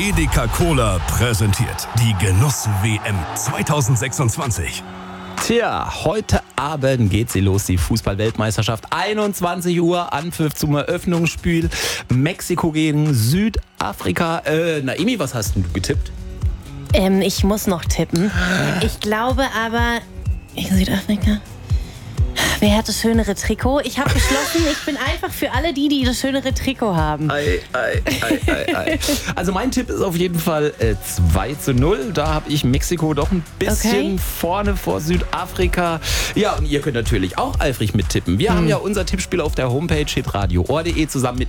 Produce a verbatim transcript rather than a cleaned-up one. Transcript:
Edeka Cola präsentiert die Genuss-W M zwanzig sechsundzwanzig. Tja, heute Abend geht sie los, die Fußball-Weltmeisterschaft. einundzwanzig Uhr, Anpfiff zum Eröffnungsspiel. Mexiko gegen Südafrika. Äh, Naimi, was hast denn du getippt? Ähm, ich muss noch tippen. Ich glaube aber, gegen Südafrika. Wer hat das schönere Trikot? Ich habe beschlossen, ich bin einfach für alle die, die das schönere Trikot haben. Ei, ei, ei, ei, ei. Also mein Tipp ist auf jeden Fall äh, zwei zu null. Da habe ich Mexiko doch ein bisschen Okay. vorne vor Südafrika. Ja, und ihr könnt natürlich auch eifrig mittippen. Wir hm. haben ja unser Tippspiel auf der Homepage hitradio punkt o r punkt de zusammen mit